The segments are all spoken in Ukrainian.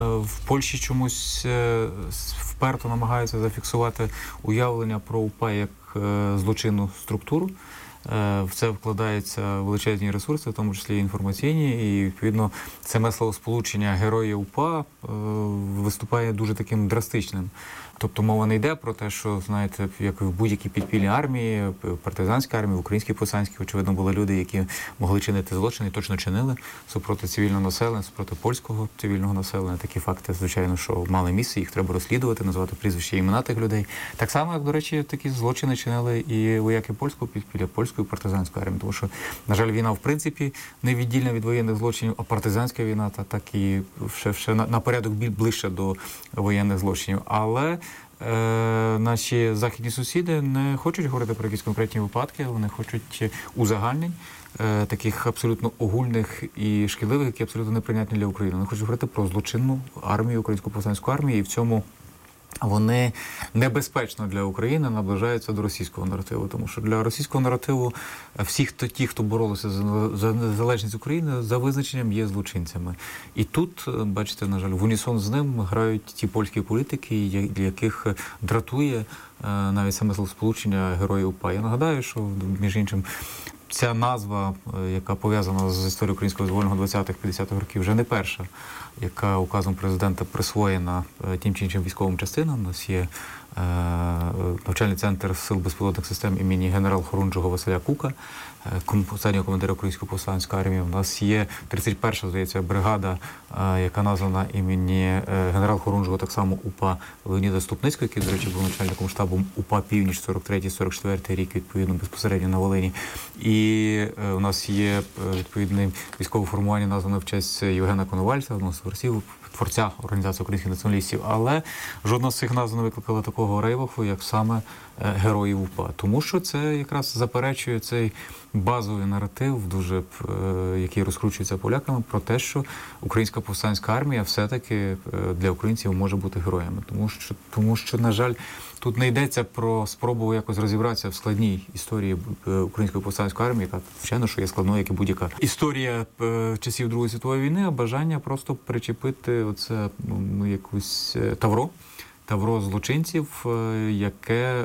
В Польщі чомусь вперто намагаються зафіксувати уявлення про УПА як злочинну структуру. В це вкладаються величезні ресурси, в тому числі інформаційні, і, відповідно, саме словосполучення «герої УПА» виступає дуже таким драстичним. Тобто мова не йде про те, що, знаєте, як в будь-якій підпільній армії, партизанській армії, в українській повстанській, очевидно, були люди, які могли чинити злочини і точно чинили супроти цивільного населення, супроти польського цивільного населення. Такі факти, звичайно, що мали місце, їх треба розслідувати, назвати прізвища і імена тих людей. Так само, як, до речі, такі злочини чинили і вояки польського підпілля, польської партизанської армії. Тому що, на жаль, війна, в принципі, не віддільна від воєнних злочинів, а партизанська війна, так і ще на порядок ближче до воєнних злочинів. Але наші західні сусіди не хочуть говорити про якісь конкретні випадки, вони хочуть узагальнень, таких абсолютно огульних і шкідливих, які абсолютно неприйнятні для України. Вони хочуть говорити про злочинну армію, українську повстанську армію, і в цьому вони небезпечно для України наближаються до російського наративу. Тому що для російського наративу всі ті, хто боролися за незалежність України, за визначенням є злочинцями. І тут, бачите, на жаль, в унісон з ним грають ті польські політики, для яких дратує навіть саме словосполучення «герої УПА». Я нагадаю, що, між іншим, ця назва, яка пов'язана з історією українського визвольного 20-50-х років, вже не перша, яка указом президента присвоєна тим чи іншим військовим частинам. У нас є навчальний центр сил безпілотних систем імені генерал-хорунжого Василя Кука, останнього командира Української повстанської армії. У нас є 31-ша, здається, бригада, яка названа імені генерал-хорунжого так само УПА Леоніда Ступницького, який, до речі, був начальником штабу УПА «Північ» 43-44 рік, відповідно, безпосередньо на Волині. І у нас є відповідне військове формування, назване в честь Євгена Коновальця, одного з творців, творця Організації українських націоналістів, але жодна з цих назв не викликала такого рейваху, як саме героїв УПА. Тому що це якраз заперечує цей базовий наратив, дуже який розкручується поляками, про те, що українська повстанська армія все-таки для українців може бути героями. Тому що, на жаль, тут не йдеться про спробу якось розібратися в складній історії української повстанської армії, яка, звичайно, що є складною, як і будь-яка історія часів Другої світової війни, а бажання просто причепити оце якусь тавро злочинців, яке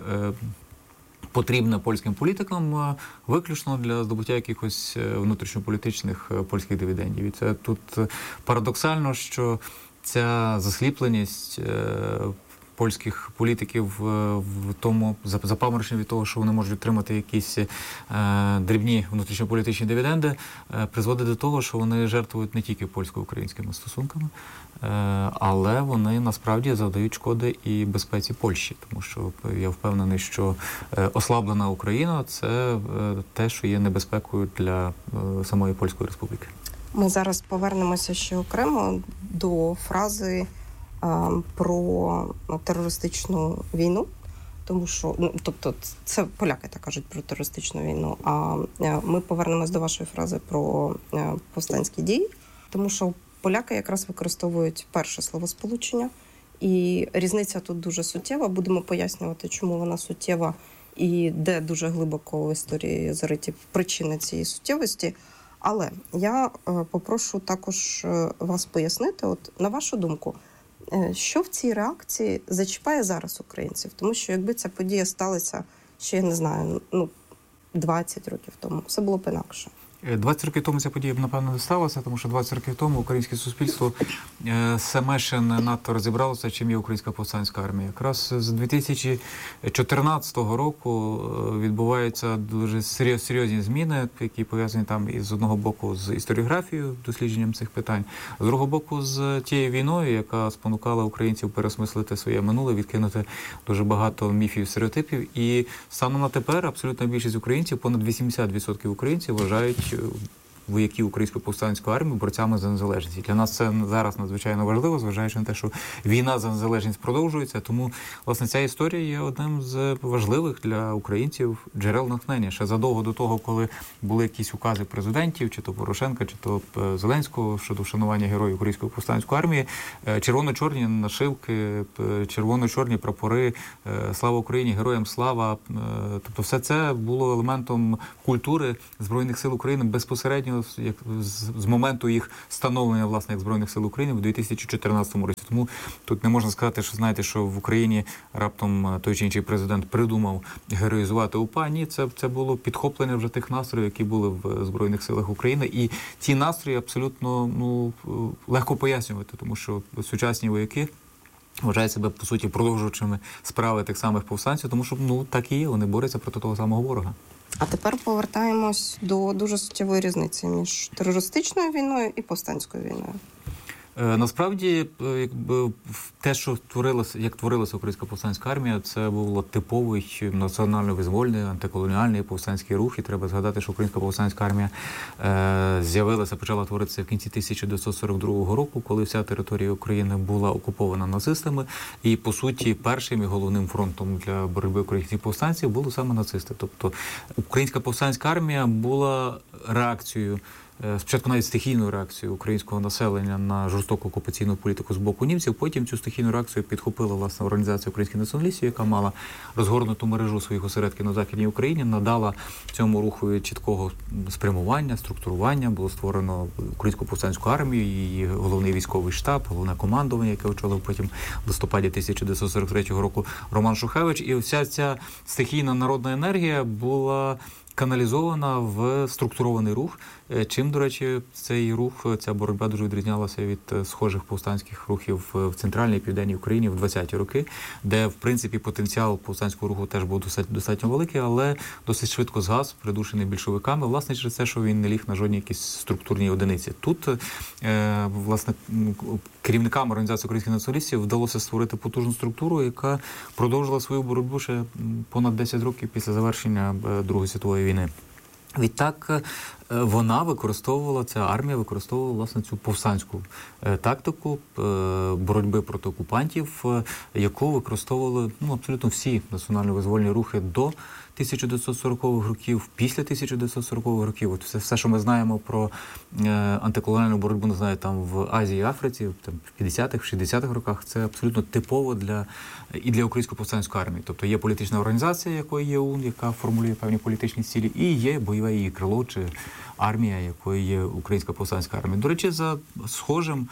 потрібне польським політикам виключно для здобуття якихось внутрішньополітичних польських дивідендів. І це тут парадоксально, що ця засліпленість польських політиків в тому запамороченні від того, що вони можуть отримати якісь дрібні внутрішньополітичні дивіденди, призводить до того, що вони жертвують не тільки польсько-українськими стосунками, але вони насправді завдають шкоди і безпеці Польщі. Тому що я впевнений, що ослаблена Україна – це те, що є небезпекою для самої Польської Республіки. Ми зараз повернемося ще окремо до фрази про терористичну війну, тому що, тобто, це поляки так кажуть про терористичну війну, а ми повернемось до вашої фрази про повстанські дії, тому що поляки якраз використовують перше словосполучення, і різниця тут дуже суттєва, будемо пояснювати, чому вона суттєва і де дуже глибоко в історії зариті причини цієї суттєвості. Але я попрошу також вас пояснити, от на вашу думку, що в цій реакції зачіпає зараз українців? Тому що якби ця подія сталася ще, я не знаю, 20 років тому, все було б інакше. 20 років тому ця подія б, напевно, не сталася, тому що 20 років тому українське суспільство саме ще не надто розібралося, чим є українська повстанська армія. Якраз з 2014 року відбуваються дуже серйозні зміни, які пов'язані там із одного боку з історіографією, дослідженням цих питань, з другого боку з тією війною, яка спонукала українців переосмислити своє минуле, відкинути дуже багато міфів, стереотипів. І станом на тепер абсолютна більшість українців, понад 80% українців вважають вояків Української повстанської армії борцями за незалежність. Для нас це зараз надзвичайно важливо, зважаючи на те, що війна за незалежність продовжується. Тому, власне, ця історія є одним з важливих для українців джерел натхнення. Ще задовго до того, коли були якісь укази президентів, чи то Порошенка, чи то Зеленського щодо вшанування героїв Української повстанської армії, червоно-чорні нашивки, червоно-чорні прапори, слава Україні, героям слава. Тобто все це було елементом культури Збройних сил України безпосередньо України з моменту їх становлення, власне, як Збройних сил України в 2014 році. Тому тут не можна сказати, що, знаєте, що в Україні раптом той чи інший президент придумав героїзувати УПА. Ні, це було підхоплення вже тих настроїв, які були в Збройних силах України. І ці настрої абсолютно легко пояснювати, тому що сучасні вояки вважають себе, по суті, продовжувачами справи тих самих повстанців, тому що, так і є, вони борються проти того самого ворога. А тепер повертаємось до дуже суттєвої різниці між терористичною війною і повстанською війною. Насправді, те, що творилася Українська повстанська армія, це було типовий національно-визвольний, антиколоніальний повстанський рух. І треба згадати, що Українська повстанська армія почала творитися в кінці 1942 року, коли вся територія України була окупована нацистами. І, по суті, першим і головним фронтом для боротьби українських повстанців були саме нацисти. Тобто, Українська повстанська армія була реакцією, спочатку навіть стихійну реакцію українського населення на жорстоку окупаційну політику з боку німців, потім цю стихійну реакцію підхопила, власне, організація українських націоналістів, яка мала розгорнуту мережу своїх осередків на Західній Україні, надала цьому руху чіткого спрямування, структурування, було створено Українську повстанську армію, її головний військовий штаб, головне командування, яке очолив потім в листопаді 1943 року Роман Шухевич. І вся ця стихійна народна енергія була каналізована в структурований рух, чим, до речі, цей рух, ця боротьба дуже відрізнялася від схожих повстанських рухів в Центральній і Південній Україні в 20-ті роки, де, в принципі, потенціал повстанського руху теж був достатньо великий, але досить швидко згас, придушений більшовиками, власне, через те, що він не ліг на жодній якісь структурній одиниці. Тут, власне, керівникам організації українських націоналістів вдалося створити потужну структуру, яка продовжила свою боротьбу ще понад 10 років після завершення Другої світової війни. Відтак ця армія використовувала, власне, цю повстанську тактику боротьби проти окупантів, яку використовували абсолютно всі національно-визвольні рухи до 1940-х років, після 1940-х років. От все, що ми знаємо про антиколоніальну боротьбу, не знаю, там в Азії і Африці, там в 50-х, 60-х роках, це абсолютно типово для Української повстанської армії. Тобто є політична організація, якою є ОУН, яка формулює певні політичні цілі, і є бойове її крило чи армія, якою є Українська повстанська армія. До речі, за схожим,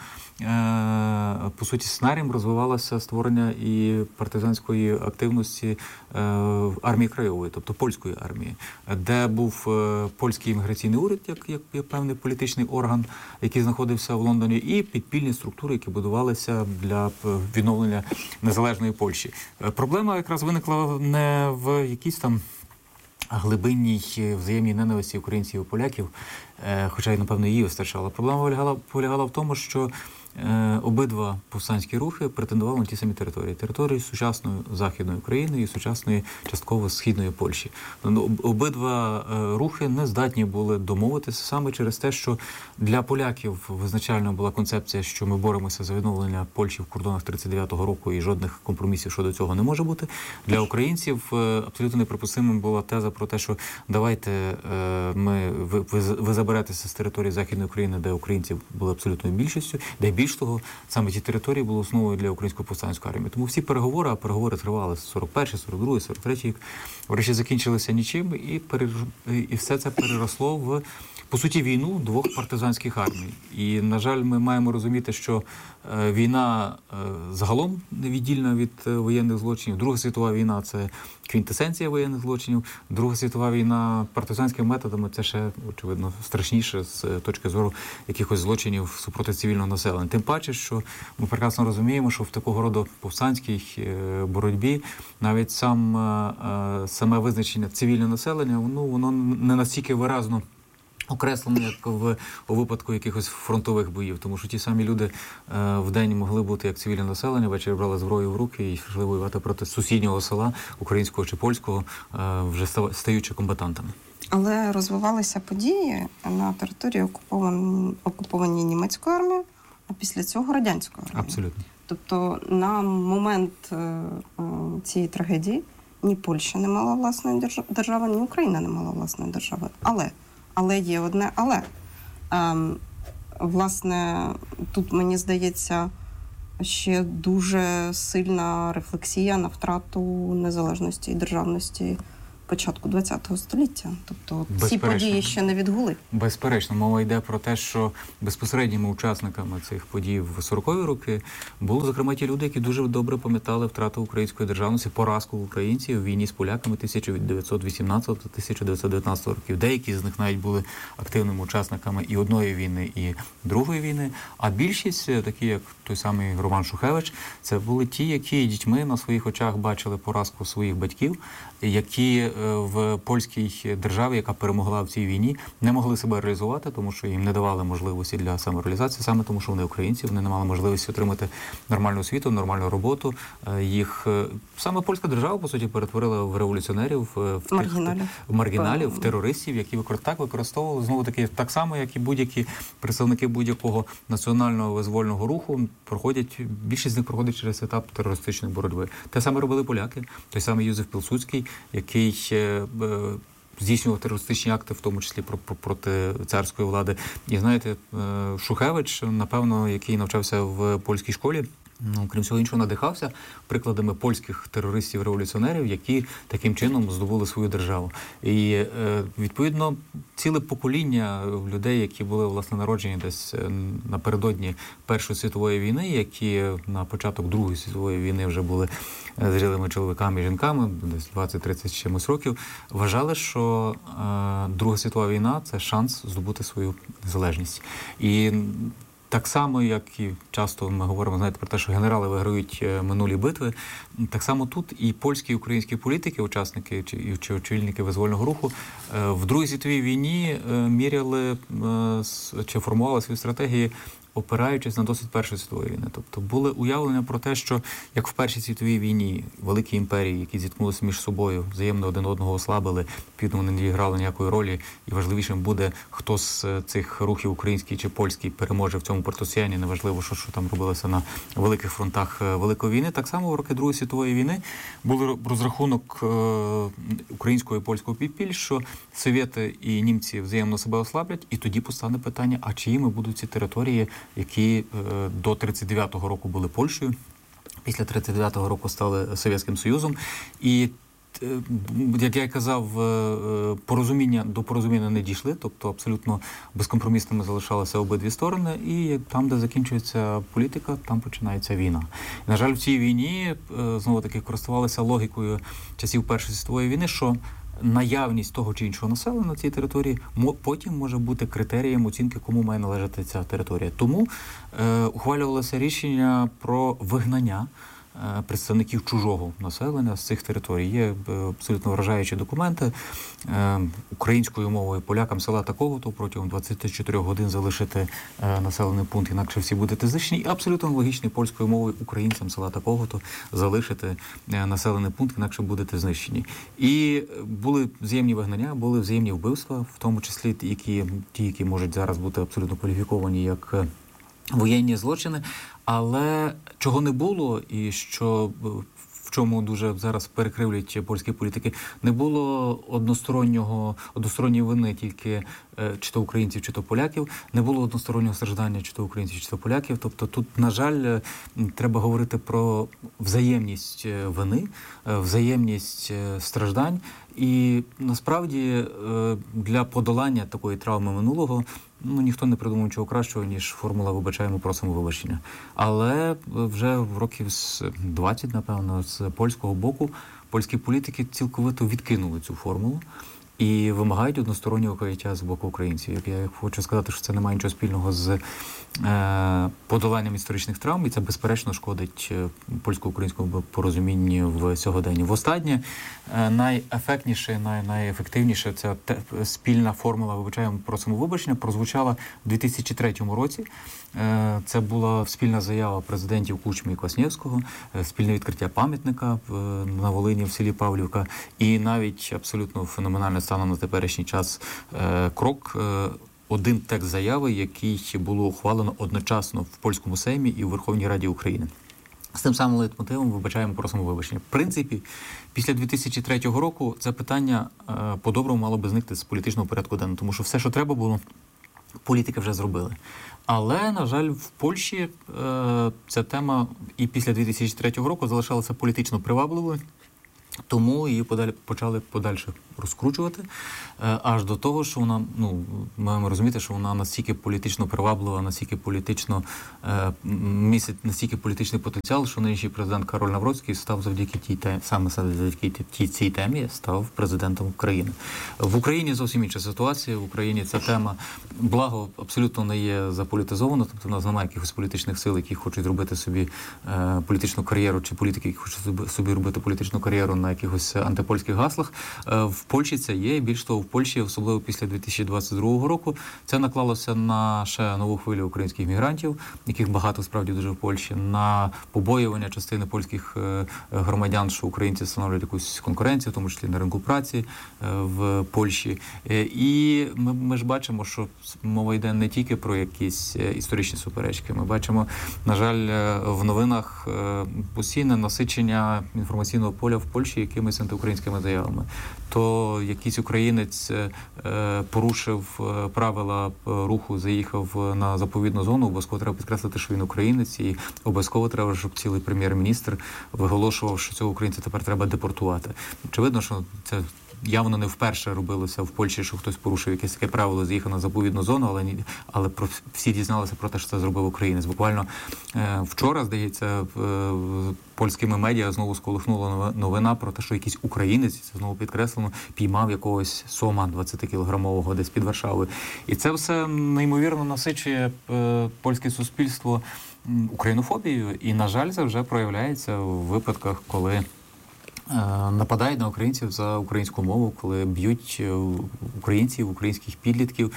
по суті, сценарієм розвивалося створення і партизанської активності армії краєвої, тобто польської армії, де був польський імміграційний уряд, як певний політичний орган, який знаходився в Лондоні, і підпільні структури, які будувалися для відновлення незалежної Польщі. Проблема якраз виникла не в якійсь там глибинній взаємній ненависті українців і поляків, хоча й, напевно, її вистачало. Проблема полягала в тому, що обидва повстанські рухи претендували на ті самі території сучасної Західної України і сучасної частково Східної Польщі. Обидва рухи не здатні були домовитися саме через те, що для поляків визначально була концепція, що ми боремося за відновлення Польщі в кордонах 1939 року і жодних компромісів щодо цього не може бути. Для українців абсолютно неприпустимим була теза про те, що давайте ви заберетеся з території Західної України, де українців були абсолютною більшістю, де більш того, саме ті території були основою для Української повстанської армії. Тому всі переговори тривали з 41-й, 42-й, 43-й рік, врешті закінчилися нічим, і все це переросло в, по суті, війну двох партизанських армій. І, на жаль, ми маємо розуміти, що війна загалом невіддільна від воєнних злочинів. Друга світова війна – це квінтесенція воєнних злочинів. Друга світова війна партизанськими методами – це ще, очевидно, страшніше з точки зору якихось злочинів супроти цивільного населення. Тим паче, що ми прекрасно розуміємо, що в такого роду повстанській боротьбі навіть саме визначення цивільного населення, воно не настільки виразно окреслено, як у випадку якихось фронтових боїв. Тому що ті самі люди вдень могли бути як цивільне населення, ввечері брали зброю в руки і йшли воювати проти сусіднього села, українського чи польського, вже стаючи комбатантами. Але розвивалися події на території окупованій німецькою армією, а після цього радянською армією. Абсолютно. Тобто на момент цієї трагедії ні Польща не мала власної держави, ні Україна не мала власної держави. Але є одне але. Власне, тут, мені здається, ще дуже сильна рефлексія на втрату незалежності і державності початку ХХ століття. Тобто ці Безперечно. події ще не відгули. Безперечно, мова йде про те, що безпосередніми учасниками цих подій в 40-ві роки були, зокрема, ті люди, які дуже добре пам'ятали втрату української державності, поразку українців у війні з поляками 1918-1919 років. Деякі з них навіть були активними учасниками і одної війни, і другої війни. А більшість, такі як той самий Роман Шухевич, це були ті, які дітьми на своїх очах бачили поразку своїх батьків, які в польській державі, яка перемогла в цій війні, не могли себе реалізувати, тому що їм не давали можливості для самореалізації, саме тому, що вони українці, вони не мали можливості отримати нормальну освіту, нормальну роботу. Їх саме польська держава, по суті, перетворила в революціонерів, в маргіналів, в терористів, які так використовували, знову таки, так само, як і будь-які представники будь-якого національного визвольного руху, більшість з них проходить через етап терористичної боротьби. Те саме робили поляки, той самий Юзеф Пілсудський, який здійснював терористичні акти, в тому числі проти царської влади. І знаєте, Шухевич, напевно, який навчався в польській школі, крім всього іншого, надихався прикладами польських терористів-революціонерів, які таким чином здобули свою державу. І, відповідно, ціле покоління людей, які були, власне, народжені десь напередодні Першої світової війни, які на початок Другої світової війни вже були зрілими чоловіками і жінками, десь 20-30 чимось років, вважали, що Друга світова війна – це шанс здобути свою незалежність. І так само, як і часто ми говоримо, знаєте, про те, що генерали виграють минулі битви, так само тут і польські, і українські політики, учасники чи очільники визвольного руху в Другій світовій війні міряли чи формували свої стратегії, опираючись на досвід Першої світової війни. Тобто були уявлення про те, що як в Першій світовій війні великі імперії, які зіткнулися між собою, взаємно один одного ослабили, відповідно, вони не відіграли ніякої ролі, і важливішим буде, хто з цих рухів, український чи польський, переможе в цьому протистоянні, неважливо, що там робилося на великих фронтах Великої війни. Так само в роки Другої світової війни був розрахунок українського і польського підпіль, що совєти і німці взаємно себе ослаблять, і тоді постане питання, а чиїми будуть ці території, які до 1939 року були Польщею, після 1939 року стали Совєтським Союзом. І, як я й казав, до порозуміння не дійшли, тобто абсолютно безкомпромісними залишалися обидві сторони, і там, де закінчується політика, там починається війна. І, на жаль, в цій війні, знову-таки, користувалися логікою часів Першої світової війни, що наявність того чи іншого населення на цій території потім може бути критерієм оцінки, кому має належати ця територія. Тому ухвалювалося рішення про вигнання представників чужого населення з цих територій. Є абсолютно вражаючі документи. Українською мовою полякам села такого-то протягом 24 годин залишити населений пункт, інакше всі будете знищені. І абсолютно логічний польською мовою українцям села такого-то залишити населений пункт, інакше будете знищені. І були взаємні вигнання, були взаємні вбивства, в тому числі ті, які можуть зараз бути абсолютно кваліфіковані як воєнні злочини, але чого не було і в чому дуже зараз перекривлюють польські політики, не було односторонньої вини тільки чи то українців, чи то поляків, не було одностороннього страждання чи то українців, чи то поляків. Тобто тут, на жаль, треба говорити про взаємність вини, взаємність страждань. І насправді для подолання такої травми минулого ніхто не придумав нічого кращого, ніж формула «вибачаємо, просимо вибачення». Але вже в років з 20, напевно, з польського боку польські політики цілковито відкинули цю формулу і вимагають одностороннього каяття з боку українців. Я хочу сказати, що це не має нічого спільного з подоланням історичних травм, і це, безперечно, шкодить польсько-українському порозумінню в сьогоденні. Востаннє найефектніше, найефективніше ця спільна формула «вибачаємо, просимо вибачення» прозвучала в 2003 році. Це була спільна заява президентів Кучми і Квасневського, спільне відкриття пам'ятника на Волині в селі Павлівка, і навіть абсолютно феноменально станом на теперішній час крок – один текст заяви, який було ухвалено одночасно в польському Сеймі і в Верховній Раді України. З тим самим лейтмотивом «вибачаємо, просимо вибачення». В принципі, після 2003 року це питання по-доброму мало би зникти з політичного порядку денного, тому що все, що треба було, політики вже зробили. Але, на жаль, в Польщі ця тема і після 2003 року залишалася політично привабливою. Тому її почали подальше розкручувати, аж до того, що вона, ми маємо розуміти, що вона настільки політично приваблива, настільки політично містить настільки політичний потенціал, що нинішній президент Кароль Навроцький став завдяки цій темі став президентом України. В Україні зовсім інша ситуація. В Україні ця тема, благо, абсолютно не є заполітизована, тобто в нас немає якихось політичних сил, які хочуть робити собі політичну кар'єру, чи політики, які хочуть собі робити політичну кар'єру на якихось антипольських гаслах. В Польщі це є. Більш того, в Польщі, особливо після 2022 року, це наклалося на ще нову хвилю українських мігрантів, яких багато справді дуже в Польщі, на побоювання частини польських громадян, що українці становлять якусь конкуренцію, в тому числі на ринку праці в Польщі. І ми ж бачимо, що мова йде не тільки про якісь історичні суперечки. Ми бачимо, на жаль, в новинах постійне насичення інформаційного поля в Польщі якимись антиукраїнськими заявами. То якийсь українець порушив правила руху, заїхав на заповідну зону, обов'язково треба підкреслити, що він українець, і обов'язково треба, щоб цілий прем'єр-міністр виголошував, що цього українця тепер треба депортувати. Очевидно, що це явно не вперше робилося в Польщі, що хтось порушив якесь таке правило, заїхав на заповідну зону, але всі дізналися про те, що це зробив українець. Буквально вчора, здається, польськими медіа знову сколихнула новина про те, що якийсь українець, це знову підкреслено, піймав якогось сома 20-кілограмового десь під Варшавою. І це все неймовірно насичує польське суспільство українофобією. І, на жаль, це вже проявляється в випадках, коли нападають на українців за українську мову, коли б'ють українців, українських підлітків.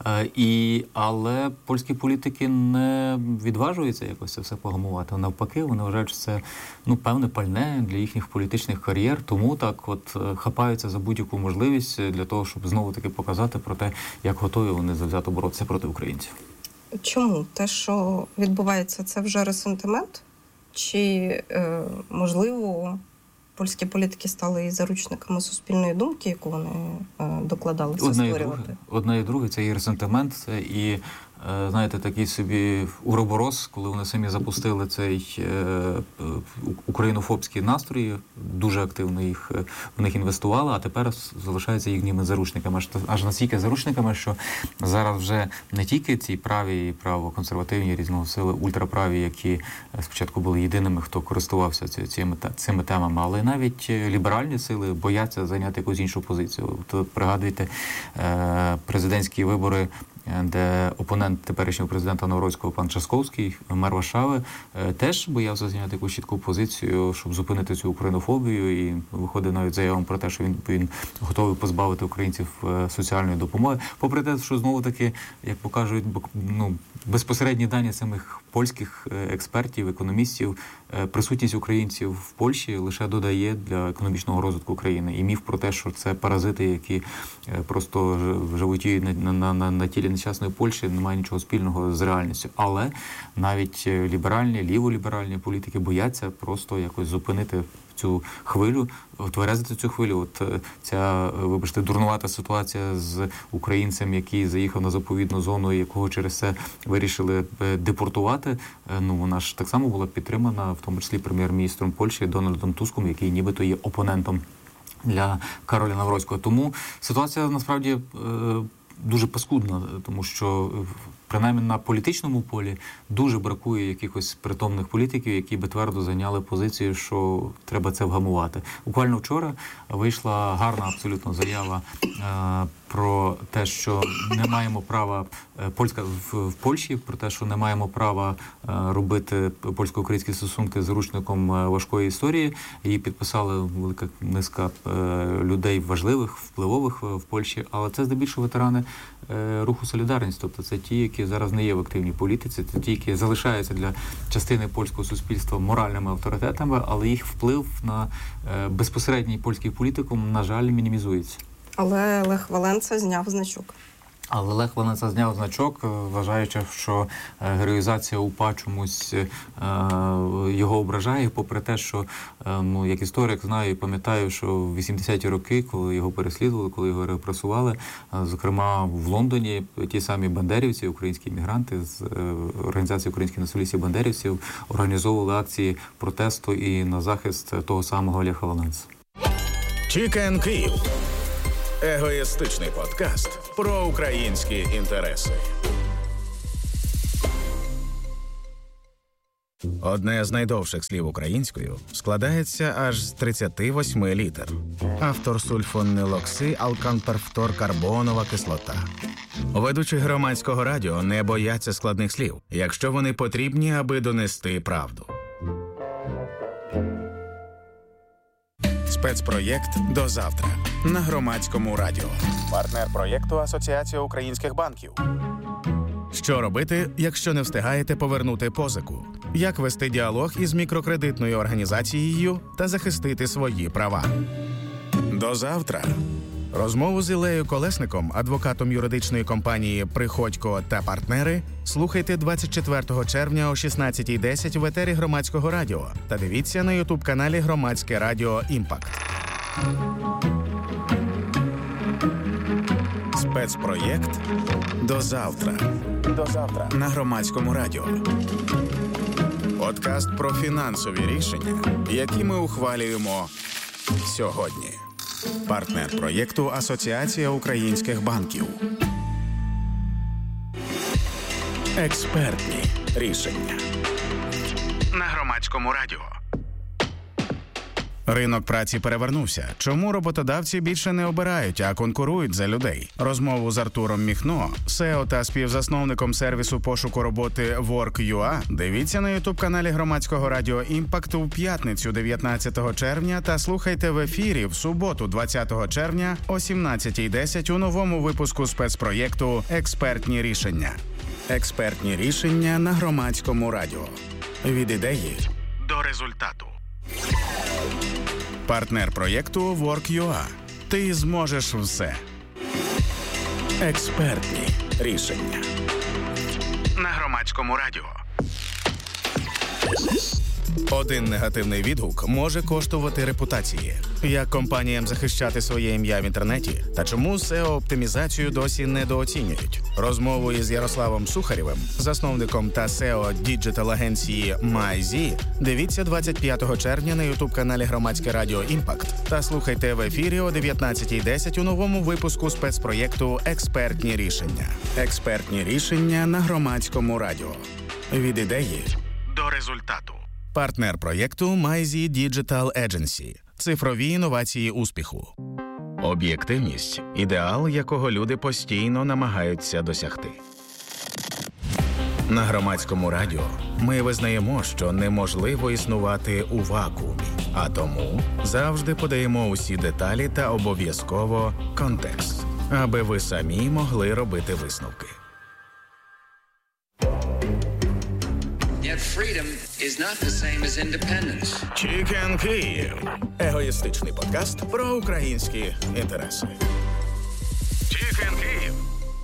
Але польські політики не відважуються якось це все погамувати. Навпаки, вони вважають, що це певне пальне для їхніх політичних кар'єр. Тому так хапаються за будь-яку можливість для того, щоб знову-таки показати про те, як готові вони завзято боротися проти українців. Чому? Те, що відбувається, це вже ресентимент? Чи, можливо, польські політики стали і заручниками суспільної думки, яку вони докладалися створювати? Одне і друге, це і ресентимент, і, знаєте, такий собі уроборос, коли вони самі запустили цей українофобський настрій, дуже активно в них інвестували, а тепер залишаються їхніми заручниками. Аж настільки заручниками, що зараз вже не тільки ці праві і правоконсервативні різного сили, ультраправі, які спочатку були єдиними, хто користувався цими темами, але й навіть ліберальні сили бояться зайняти якусь іншу позицію. От пригадуйте президентські вибори, де опонент теперішнього президента Навроцького, пан Часковський, мер Варшави, теж боявся зайняти якусь чітку позицію, щоб зупинити цю українофобію, і виходив навіть заявом про те, що він готовий позбавити українців соціальної допомоги. Попри те, що знову-таки, як покажуть безпосередні дані самих польських експертів, економістів, присутність українців в Польщі лише додає для економічного розвитку країни. І міф про те, що це паразити, які просто животіють на тілі нещасної Польщі, немає нічого спільного з реальністю. Але навіть ліберальні, ліволіберальні політики бояться просто якось зупинити цю хвилю, тверезити цю хвилю. От ця, вибачте, дурнувата ситуація з українцем, який заїхав на заповідну зону, якого через це вирішили депортувати, вона ж так само була підтримана, в тому числі прем'єр-міністром Польщі Дональдом Туском, який нібито є опонентом для Кароля Навроцького. Тому ситуація насправді дуже паскудна, тому що принаймні на політичному полі дуже бракує якихось притомних політиків, які би твердо зайняли позицію, що треба це вгамувати. Буквально вчора вийшла гарна абсолютно заява про те, що не маємо права в Польщі, про те, що не маємо права робити польсько-українські стосунки з заручником важкої історії. Її підписали велика низка людей важливих, впливових в Польщі, але це здебільшого ветерани руху «Солідарність», тобто це ті, які зараз не є в активній політиці, це ті, які залишаються для частини польського суспільства моральними авторитетами, але їх вплив на безпосередній польський політикум, на жаль, мінімізується. Але Лех Валенса зняв значок. Але Лех Валенса зняв значок, вважаючи, що героїзація УПА чомусь його ображає, попри те, що, як історик знаю і пам'ятаю, що в 80-ті роки, коли його переслідували, коли його репресували, зокрема в Лондоні, ті самі бандерівці, українські мігранти з організації українських націоналістів бандерівців організовували акції протесту і на захист того самого Леха Валенса. Чікен Київ. Егоїстичний подкаст про українські інтереси. Одне з найдовших слів українською складається аж з 38 літер. Автор сульфонилокси алканперфторкарбонова кислота. Ведучі громадського радіо не бояться складних слів, якщо вони потрібні, аби донести правду. Спецпроєкт «До завтра» на Громадському радіо. Партнер проєкту Асоціація українських банків. Що робити, якщо не встигаєте повернути позику? Як вести діалог із мікрокредитною організацією та захистити свої права? До завтра. Розмову з Іллею Колесником, адвокатом юридичної компанії «Приходько та партнери», слухайте 24 червня о 16:10 в етері Громадського радіо та дивіться на ютуб-каналі Громадське радіо «Імпакт». Спецпроєкт «До завтра». До завтра на Громадському радіо. Подкаст про фінансові рішення, які ми ухвалюємо сьогодні. Партнер проєкту Асоціація українських банків. Експертні рішення на Громадському радіо. Ринок праці перевернувся. Чому роботодавці більше не обирають, а конкурують за людей? Розмову з Артуром Міхно, СЕО та співзасновником сервісу пошуку роботи Work.ua, дивіться на ютуб-каналі Громадського радіо «Імпакт» у п'ятницю 19 червня та слухайте в ефірі в суботу 20 червня о 17:10 у новому випуску спецпроєкту «Експертні рішення». Експертні рішення на Громадському радіо. Від ідеї до результату. Партнер проєкту Work.ua. Ти зможеш все. Експертні рішення на Громадському радіо. Один негативний відгук може коштувати репутації. Як компаніям захищати своє ім'я в інтернеті? Та чому SEO-оптимізацію досі недооцінюють? Розмову із Ярославом Сухарєвим, засновником та SEO діджитал-агенції MyZ, дивіться 25 червня на ютуб-каналі Громадське радіо «Імпакт» та слухайте в ефірі о 19:10 у новому випуску спецпроєкту «Експертні рішення». Експертні рішення на Громадському радіо. Від ідеї до результату. Партнер проєкту MyZ Digital Agency. Цифрові інновації успіху. Об'єктивність – ідеал, якого люди постійно намагаються досягти. На Громадському радіо ми визнаємо, що неможливо існувати у вакуумі, а тому завжди подаємо усі деталі та обов'язково контекст, аби ви самі могли робити висновки. Yet freedom is not the same as independence. Чікен Київ. Егоїстичний подкаст про українські інтереси. Чікен Київ.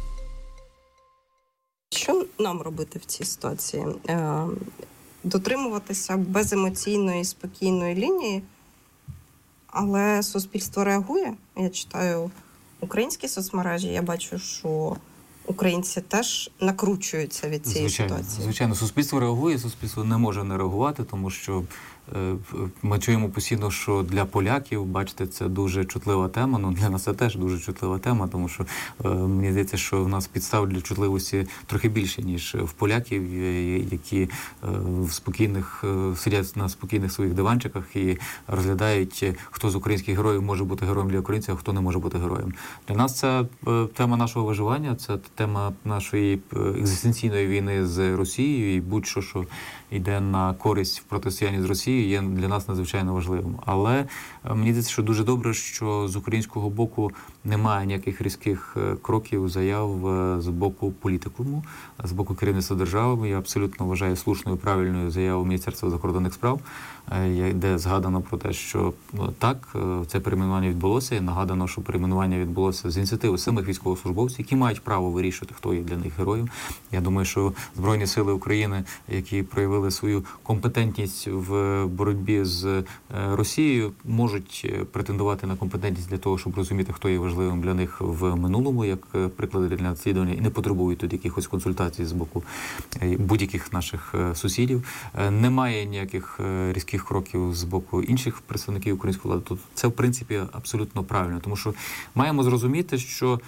Що нам робити в цій ситуації? Дотримуватися беземоційної, спокійної лінії, але суспільство реагує. Я читаю українські соцмережі, я бачу, що українці теж накручуються від цієї ситуації. Звичайно, суспільство реагує, суспільство не може не реагувати, тому що ми чуємо постійно, що для поляків, бачите, це дуже чутлива тема, ну для нас це теж дуже чутлива тема, тому що мені здається, що в нас підстав для чутливості трохи більше, ніж в поляків, які сидять на спокійних своїх диванчиках і розглядають, хто з українських героїв може бути героєм для українців, а хто не може бути героєм. Для нас це тема нашого виживання, це тема нашої екзистенційної війни з Росією, і будь-що, що йде на користь в протистоянні з Росією, є для нас надзвичайно важливим. Але мені здається, що дуже добре, що з українського боку немає ніяких різких кроків, заяв з боку політикуму, з боку керівництва держави. Я абсолютно вважаю слушною, правильною заяву Міністерства закордонних справ, де згадано про те, що так, це перейменування відбулося, і нагадано, що перейменування відбулося з ініціативи самих військовослужбовців, які мають право вирішувати вирішувати, хто є для них героєм. Я думаю, що Збройні сили України, які проявили свою компетентність в боротьбі з Росією, можуть претендувати на компетентність для того, щоб розуміти, хто є важливим для них в минулому, як приклади для наслідування, і не потребують тут якихось консультацій з боку будь-яких наших сусідів. Немає ніяких різких кроків з боку інших представників української влади. Тут це, в принципі, абсолютно правильно, тому що маємо зрозуміти, що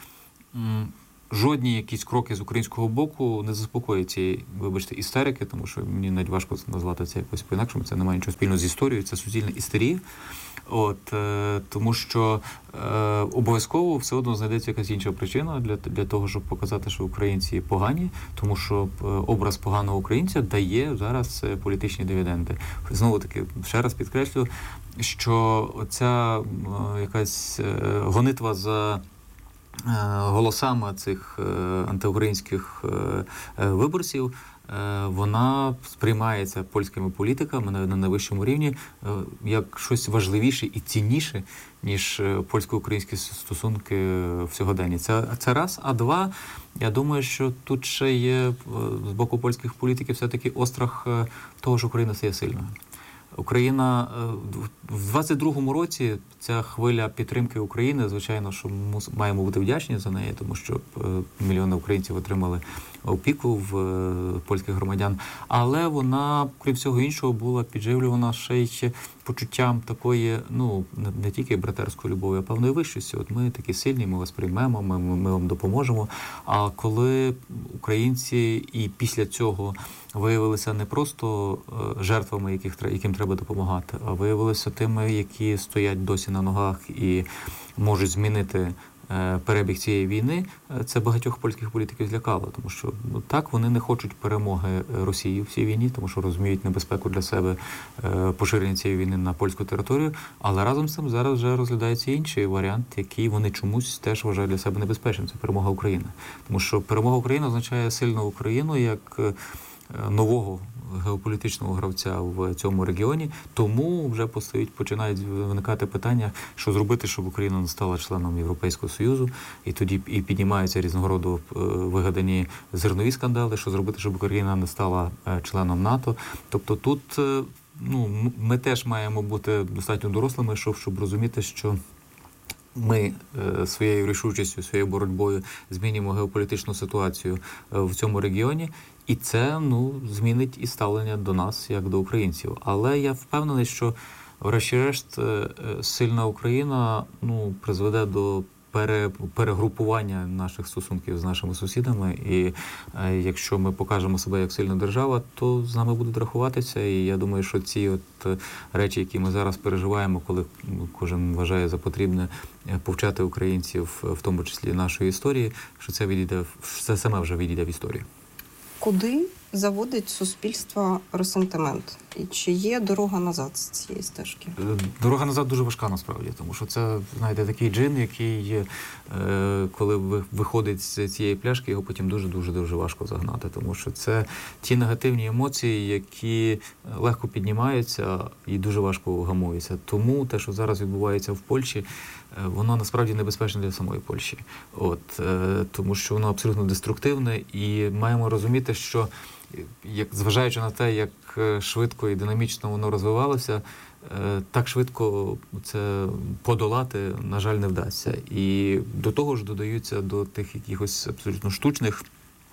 жодні якісь кроки з українського боку не заспокоять цієї, вибачте, істерики, тому що мені навіть важко назвати це якось по-інакшому, це не має нічого спільного з історією, це суцільна істерія. Тому що обов'язково все одно знайдеться якась інша причина для того, щоб показати, що українці погані, тому що образ поганого українця дає зараз політичні дивіденди. Знову таки, ще раз підкреслю, що ця якась гонитва за голосами цих антиукраїнських виборців, вона сприймається польськими політиками на найвищому рівні як щось важливіше і цінніше, ніж польсько-українські стосунки в сьогоденні. Це раз. А два, я думаю, що тут ще є з боку польських політиків все-таки острах того, що Україна стає сильною. Україна в 22-му році ця хвиля підтримки України, звичайно, що маємо бути вдячні за неї, тому що мільйони українців отримали опіку в польських громадян. Але вона, крім всього іншого, була підживлювана ще й почуттям такої, не тільки братерської любові, а певної вищості. От ми такі сильні, ми вас приймемо, ми вам допоможемо. А коли українці і після цього виявилися не просто жертвами, яким треба допомагати, а виявилися тими, які стоять досі на ногах і можуть змінити перебіг цієї війни, це багатьох польських політиків злякало, тому що так, вони не хочуть перемоги Росії в цій війні, тому що розуміють небезпеку для себе поширення цієї війни на польську територію, але разом з цим зараз вже розглядається інший варіант, який вони чомусь теж вважають для себе небезпечним. Це перемога України. Тому що перемога України означає сильну Україну як нового геополітичного гравця в цьому регіоні, тому вже починають виникати питання, що зробити, щоб Україна не стала членом Європейського Союзу, і тоді і піднімаються різного роду вигадані зернові скандали, що зробити, щоб Україна не стала членом НАТО. Тобто тут ми теж маємо бути достатньо дорослими, щоб розуміти, що ми своєю рішучістю, своєю боротьбою змінюємо геополітичну ситуацію в цьому регіоні, і це, змінить і ставлення до нас, як до українців. Але я впевнений, що врешті-решт сильна Україна, призведе до перегрупування наших стосунків з нашими сусідами. І якщо ми покажемо себе як сильна держава, то з нами будуть рахуватися. І я думаю, що ці речі, які ми зараз переживаємо, коли кожен вважає за потрібне повчати українців, в тому числі нашої історії, що це саме вже відійде в історію. Куди заводить суспільство ресентимент? І чи є дорога назад з цієї стежки? Дорога назад дуже важка, насправді, тому що це, знаєте, такий джин, який, коли виходить з цієї пляшки, його потім дуже-дуже важко загнати, тому що це ті негативні емоції, які легко піднімаються і дуже важко гамуються. Тому те, що зараз відбувається в Польщі, воно насправді небезпечне для самої Польщі. Тому що воно абсолютно деструктивне, і маємо розуміти, що зважаючи на те, як швидко і динамічно воно розвивалося, так швидко це подолати, на жаль, не вдасться. І до того ж додаються до тих якихось абсолютно штучних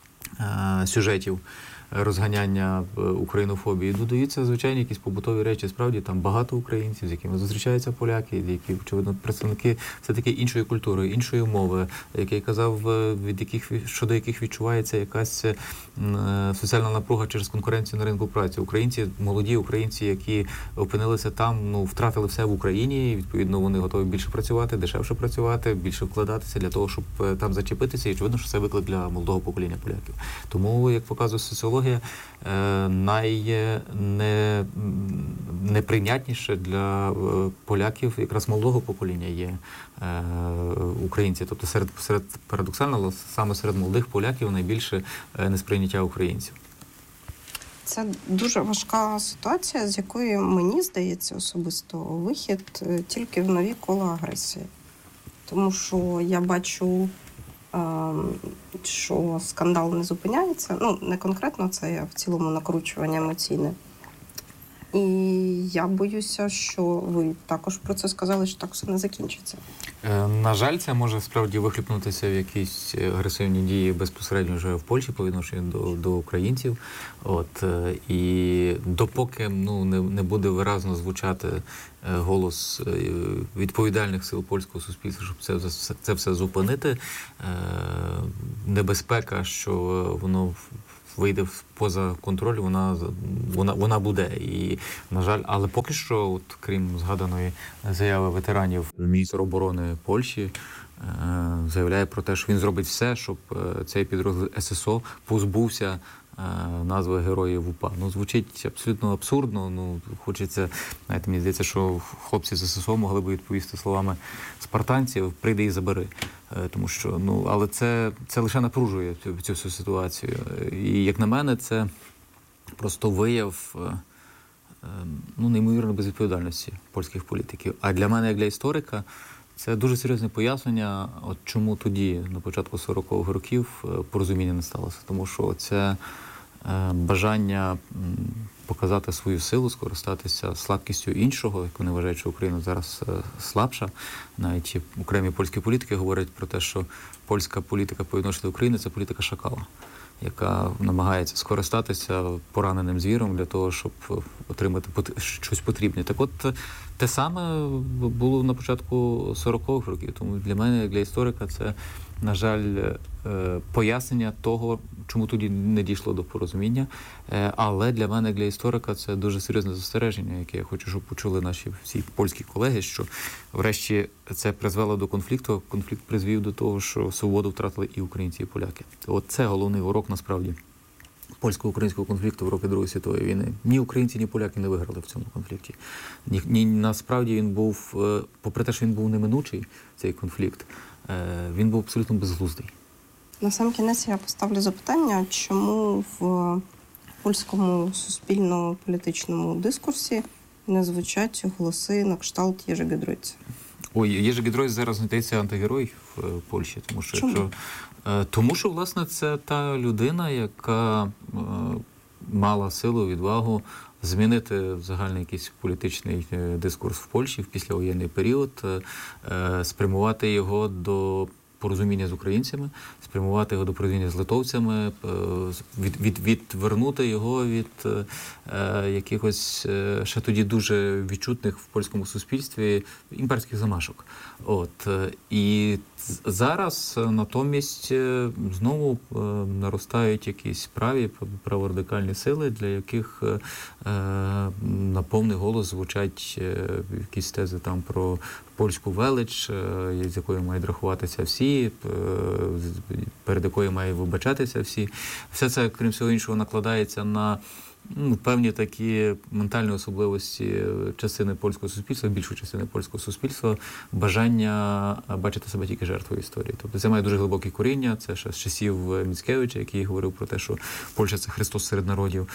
сюжетів розганяння українофобії, додаються звичайні якісь побутові речі. Справді там багато українців, з якими зустрічаються поляки, які, очевидно, представники все-таки іншої культури, іншої мови, як я казав, щодо яких відчувається якась соціальна напруга через конкуренцію на ринку праці. Українці, молоді українці, які опинилися там, втратили все в Україні, і, відповідно, вони готові більше працювати, дешевше працювати, більше вкладатися для того, щоб там зачепитися, і, очевидно, що це виклик для молодого покоління поляків. Тому, як показує соціологія, найнеприйнятніше для поляків якраз молодого покоління є українці. Тобто серед парадоксально, саме серед молодих поляків найбільше несприйняття українців. Це дуже важка ситуація, з якої, мені здається, особисто вихід тільки в нові кола агресії. Тому що я бачу що скандал не зупиняється. Ну, не конкретно це, а в цілому накручування емоційне. І я боюся, що ви також про це сказали, що так все не закінчиться. На жаль, це може справді вихлюпнутися в якісь агресивні дії безпосередньо вже в Польщі по відношенню до українців. І допоки не буде виразно звучати голос відповідальних сил польського суспільства, щоб це все зупинити, небезпека, що воно вийде поза контроль, вона буде. І, на жаль, але поки що, крім згаданої заяви ветеранів, міністр оборони Польщі заявляє про те, що він зробить все, щоб цей підрозділ ССО позбувся назви Героїв УПА. Звучить абсолютно абсурдно. Хочеться, мені здається, що хлопці з ССО могли б відповісти словами спартанців: прийди і забери. Тому що, але це лише напружує цю всю ситуацію. І, як на мене, це просто вияв неймовірної безвідповідальності польських політиків. А для мене, як для історика, це дуже серйозне пояснення, чому тоді, на початку 40-х років, порозуміння не сталося. Тому що це бажання показати свою силу, скористатися слабкістю іншого, як вони вважають, що Україна зараз слабша. Навіть окремі польські політики говорять про те, що польська політика по відношенню до України – це політика шакала, яка намагається скористатися пораненим звіром для того, щоб отримати щось потрібне. Так от, те саме було на початку 40-х років. Тому для мене, як для історика, це, на жаль, пояснення того, чому тоді не дійшло до порозуміння. Але для мене, як для історика, це дуже серйозне застереження, яке я хочу, щоб почули наші всі польські колеги, що врешті це призвело до конфлікту. Конфлікт призвів до того, що свободу втратили і українці, і поляки. От це головний урок, насправді, польсько-українського конфлікту в роки Другої світової війни. Ні українці, ні поляки не виграли в цьому конфлікті. Насправді він був, попри те, що він був неминучий, цей конфлікт, він був абсолютно безглуздий. На сам кінець я поставлю запитання, чому в польському суспільно-політичному дискурсі не звучать голоси на кшталт Єжи Гідройця? Єжи Гідройц зараз здається антигерой в Польщі, тому що Чому? Тому що, власне, це та людина, яка мала силу, відвагу змінити загальний якийсь політичний дискурс в Польщі в післявоєнний період, спрямувати його до порозуміння з українцями, спрямувати його до порозуміння з литовцями, відвернути його від якихось ще тоді дуже відчутних в польському суспільстві імперських замашок. І зараз натомість знову наростають якісь праворадикальні сили, для яких на повний голос звучать якісь тези там про польську велич, з якою мають рахуватися всі, перед якою мають вибачатися всі. Все це, крім всього іншого, накладається на певні такі ментальні особливості частини польського суспільства, більшої частини польського суспільства, бажання бачити себе тільки жертвою історії. Тобто це має дуже глибоке коріння, це ще з часів Міцкевича, який говорив про те, що Польща – це Христос серед народів.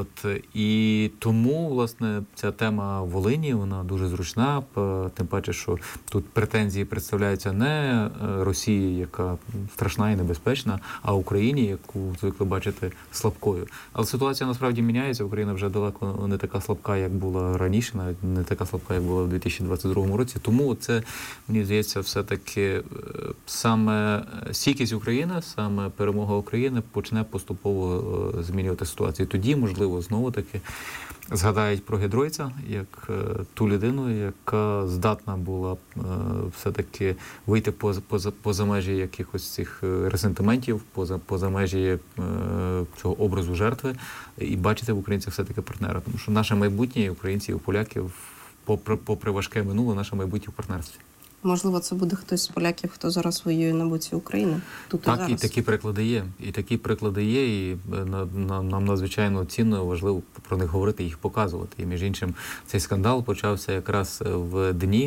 І тому, власне, ця тема Волині, вона дуже зручна, тим паче, що тут претензії представляються не Росії, яка страшна і небезпечна, а Україні, яку звикли бачити слабкою. Але ситуація насправді міняється. Україна вже далеко не така слабка, як була раніше, навіть не така слабка, як була в 2022 році. Тому це, мені здається, все-таки саме стійкість України, саме перемога України почне поступово змінювати ситуацію. Тоді, можливо, знову-таки згадають про Гідройця як ту людину, яка здатна була все-таки вийти поза межі якихось цих ресентиментів, поза межі цього образу жертви і бачити в українцях все-таки партнера. Тому що наше майбутнє, і українців, і поляків, попри важке минуле, наше майбутнє в партнерстві. Можливо, це буде хтось з поляків, хто зараз воює на боці України? Тут так, і зараз. І такі приклади є. І такі приклади є, і нам надзвичайно цінно, важливо про них говорити, їх показувати. І, між іншим, цей скандал почався якраз в дні,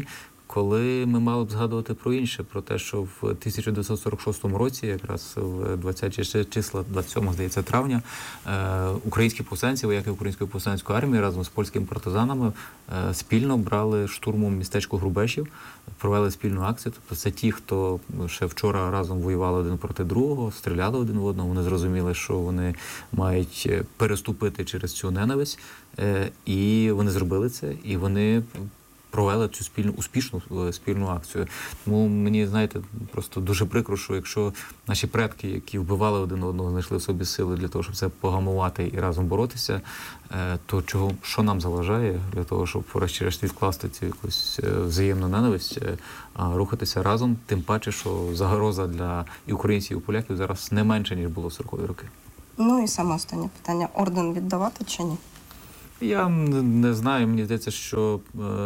коли ми мали б згадувати про інше, про те, що в 1946 році, якраз в 20 числа, 27, здається, травня, українські повстанці, вояки Української повстанської армії разом з польськими партизанами спільно брали штурмом містечко Грубешів, провели спільну акцію. Тобто це ті, хто ще вчора разом воювали один проти другого, стріляли один в одного, вони зрозуміли, що вони мають переступити через цю ненависть, і вони зробили це, і вони провели цю успішну спільну акцію. Тому мені, знаєте, просто дуже прикро, що якщо наші предки, які вбивали один одного, знайшли в собі сили для того, щоб це погамувати і разом боротися, то що нам заважає для того, щоб врешті-решт відкласти цю якусь взаємну ненависть, а рухатися разом, тим паче, що загроза для і українців, і поляків зараз не менше, ніж було в 40-ті роки. Ну і саме останнє питання. Орден віддавати чи ні? Я не знаю, мені здається, що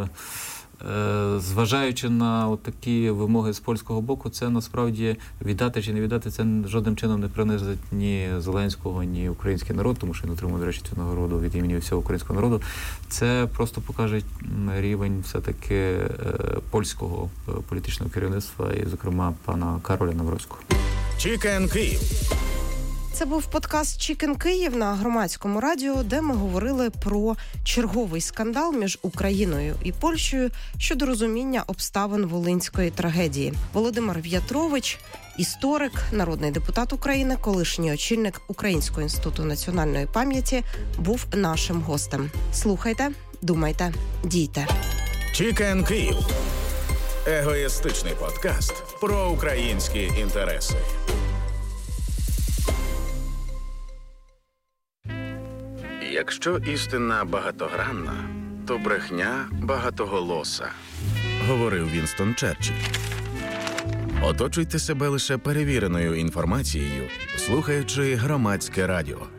зважаючи на такі вимоги з польського боку, це насправді віддати чи не віддати, це жодним чином не принизить ні Зеленського, ні український народ, тому що він отримує, до речі, цю нагороду від імені всього українського народу. Це просто покаже рівень все-таки польського політичного керівництва і, зокрема, пана Кароля Навроцького. Чікен Київ. Це був подкаст «Чікен Київ» на Громадському радіо, де ми говорили про черговий скандал між Україною і Польщею щодо розуміння обставин волинської трагедії. Володимир В'ятрович, історик, народний депутат України, колишній очільник Українського інституту національної пам'яті, був нашим гостем. Слухайте, думайте, дійте. Чікен Київ. Егоїстичний подкаст про українські інтереси. Якщо істина багатогранна, то брехня багатоголоса, говорив Вінстон Черчилль. Оточуйте себе лише перевіреною інформацією, слухаючи Громадське радіо.